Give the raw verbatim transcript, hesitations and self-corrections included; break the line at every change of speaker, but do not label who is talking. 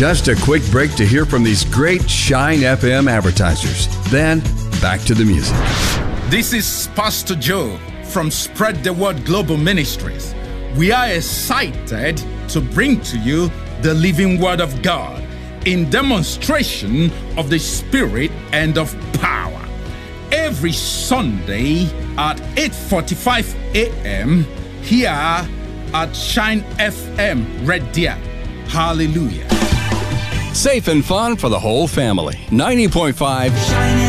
Just a quick break to hear from these great Shine F M advertisers. Then, back to the music.
This is Pastor Joe from Spread the Word Global Ministries. We are excited to bring to you the living Word of God in demonstration of the Spirit and of power. Every Sunday at eight forty-five a.m. here at Shine F M Radio. Hallelujah.
Safe and fun for the whole family. ninety point five